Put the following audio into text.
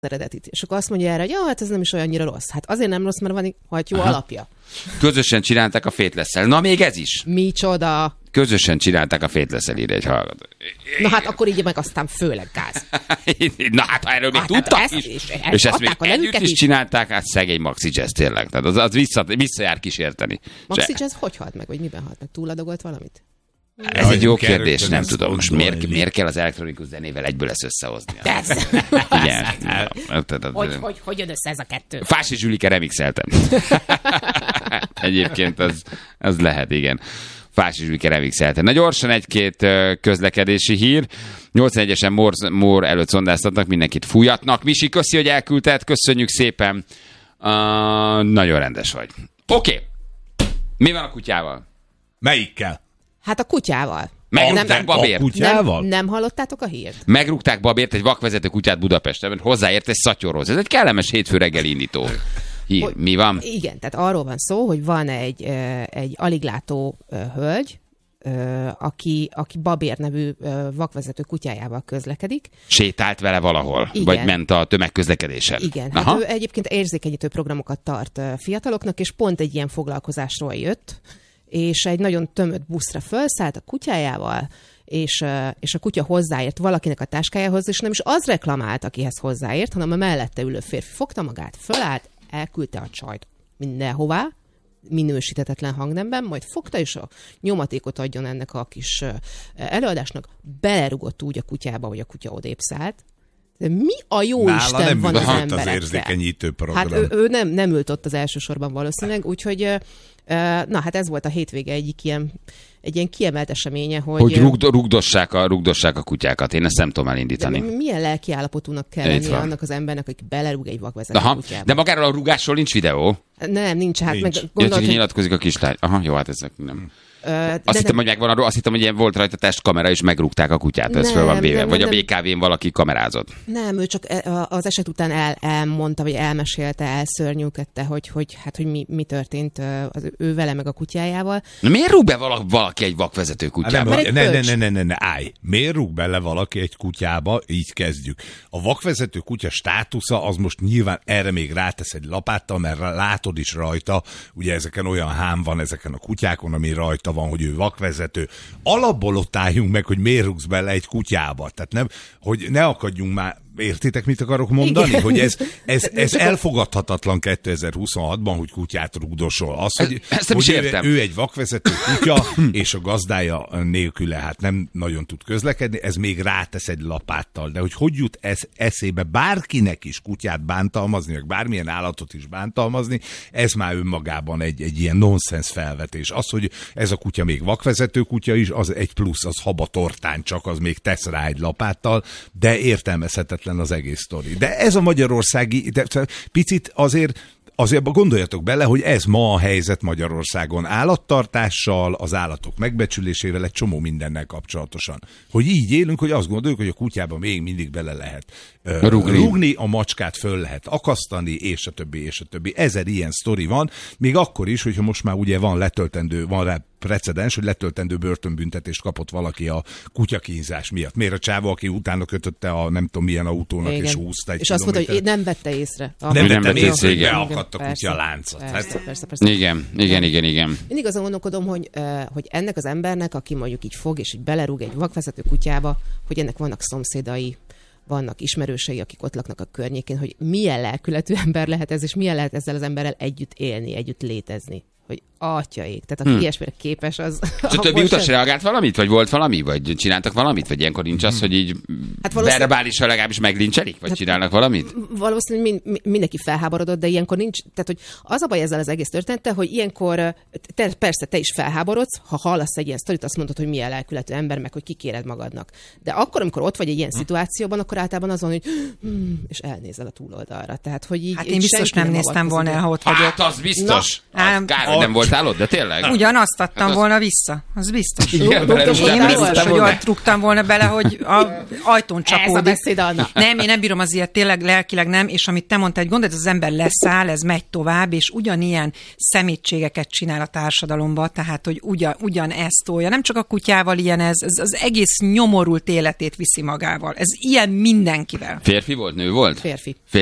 eredetit. És akkor azt mondja erre, hogy hát ez nem is olyannyira rossz. Hát azért nem rossz, mert van egy jó alapja. Közösen csinálták a Fétlesszel. Na még ez is. Micsoda. Közösen csinálták a Fétlesszel, írja egy hallgató. Na hát akkor így meg aztán főleg gáz. Na hát, ha erről még tudtak is. És ezt még együtt is csinálták, hát szegény Maxi Jazz tényleg. Tehát az visszajár kísérteni. Maxi Jazz hogy halt meg, vagy miben halt meg? Túladogolt valamit? Ez egy jó kérdés, nem tudom. Most miért kell az elektronikus zenével egyből ezt összehozni? Igen. Hogy jön össze ez a kettő? Fási Zsülike remixeltem. Egyébként az lehet, igen. Fási Zsülike remixeltem. Na gyorsan egy-két közlekedési hír. 81-esen Mór előtt szondáztatnak, mindenkit fújatnak. Misi, köszi, hogy elküldted, köszönjük szépen. Nagyon rendes vagy. Oké. Mi van a kutyával? Melyikkel? Hát a kutyával. Megrúgták Babért. Nem hallottátok a hírt? Megrúgták Babért, egy vakvezető kutyát Budapesten, hozzáért egy szatyorhoz. Ez egy kellemes hétfő reggeli indító. Mi van? Igen, tehát arról van szó, hogy van egy aliglátó hölgy, aki Babér nevű vakvezető kutyájával közlekedik. Sétált vele valahol? Igen. Vagy ment a tömegközlekedésen? Igen. Hát ő egyébként érzékenyítő programokat tart fiataloknak, és pont egy ilyen foglalkozásról jött, és egy nagyon tömött buszra felszállt a kutyájával, és a kutya hozzáért valakinek a táskájához, és nem is az reklamált, akihez hozzáért, hanem a mellette ülő férfi fogta magát, fölállt, elküldte a csajt mindenhová, minősíthetetlen hangnemben, majd fogta, és a nyomatékot adjon ennek a kis előadásnak, belerugott úgy a kutyába, hogy a kutya odébb szállt. De mi a jó Isten van az emberekkel? Az érzékenyítő program. Hát ő nem ült ott az elsősorban valószínűleg, úgyhogy na hát ez volt a hétvége egy ilyen kiemelt eseménye, hogy rugdossák a kutyákat. Én ezt nem tudom elindítani. De milyen lelkiállapotúnak kell lennie annak az embernek, aki belerúg egy vakvezető kutyába? De magáról a rugásról nincs videó? Nem, nincs. Hát nincs. Csak nyilatkozik a kislány. Aha, jó, hát ezek nem. Azt hittem, hogy megvan azt hittem, hogy ilyen volt rajta testkamera, és megrúgták a kutyát, ez föl van véve. Vagy a BKV-n valaki kamerázott. Nem, ő csak az eset után elmondta, vagy elmesélte, elszörnyűködte, hogy mi történt az ő vele meg a kutyájával. Na, miért rúg be valaki egy vakvezető kutyába? Ne, állj. Miért rúg bele valaki egy kutyába? Így kezdjük. A vakvezető kutya státusza az most nyilván erre még rátesz egy lapáttal, mert látod is rajta, ugye ezeken olyan hám van ezeken a kutyákon, ami rajta van, hogy ő vakvezető. Alapból ott álljunk meg, hogy miért rúgsz bele egy kutyába. Tehát nem, hogy ne akadjunk már. Értitek, mit akarok mondani? Igen. Hogy ez elfogadhatatlan 2026-ban, hogy kutyát rugdosol. Az, hogy ő egy vakvezető kutya, és a gazdája nélküle hát nem nagyon tud közlekedni, ez még rátesz egy lapáttal. De hogy jut eszébe bárkinek is kutyát bántalmazni, vagy bármilyen állatot is bántalmazni, ez már önmagában egy ilyen nonsens felvetés. Az, hogy ez a kutya még vakvezető kutya is, az egy plusz, az habatortán csak, az még tesz rá egy lapáttal, de értelmezhetetlen az egész sztori. De ez a magyarországi, de picit azért gondoljatok bele, hogy ez ma a helyzet Magyarországon állattartással, az állatok megbecsülésével, egy csomó mindennel kapcsolatosan. Hogy így élünk, hogy azt gondoljuk, hogy a kutyába még mindig bele lehet rúgni, a macskát föl lehet akasztani, és a többi, és a többi. 1000 ilyen sztori van, még akkor is, hogyha most már ugye van rá precedens, hogy letöltendő börtönbüntetést kapott valaki a kutyakínzás miatt. Miért a csávó, aki utána kötötte a nem tudom milyen autónak, igen. És húzta egy és azt mondta, hogy nem vette észre. Nem vette észre, hogy beakadt a kutya láncot. Persze. Igen. Mindig azon gondolkodom, hogy ennek az embernek, aki mondjuk így fog, és így belerúg egy vakvezető kutyába, hogy ennek vannak szomszédai, vannak ismerősei, akik ott laknak a környékén, hogy milyen lelkületű ember lehet ez, és milyen lehet ezzel az emberrel együtt élni, együtt létezni. Hogy atyaik, tehát aki ilyesmire képes, az... És a többi utas reagált valamit? Vagy volt valami? Vagy csináltak valamit? Vagy ilyenkor nincs az, hogy így verbálisan legalábbis meglincselik? Vagy csinálnak valamit? Valószínűleg mindenki felháborodott, de ilyenkor nincs... Tehát, hogy az a baj ezzel az egész történettel, hogy ilyenkor persze te is felháborodsz, ha hallasz egy ilyen sztorit, azt mondod, hogy milyen lelkületű ember, meg hogy kikéred magadnak. De akkor, amikor ott vagy egy ilyen szituációban, akkor általában azon, hogy és elnézel a túloldalra. Tehát, hogy így, hát én biztos nem néztem volna el, ha ott vagyok. Hát az biztos. Nem volt Rúgtál ott, de tényleg? Ugyanazt adtam volna vissza, az biztos. Igen, Én biztos, hogy ott rúgtam volna bele, hogy a ajtón csapódik. Ez a beszéd, Anna. Nem, én nem bírom az ilyet, tényleg lelkileg nem, és amit te mondtál, hogy gondolod, az ember leszáll, ez megy tovább, és ugyanilyen szemétségeket csinál a társadalomba, tehát, hogy ugyanezt tolja. Nem csak a kutyával ilyen ez az egész nyomorult életét viszi magával. Ez ilyen mindenkivel. Férfi volt, nő volt? Férfi.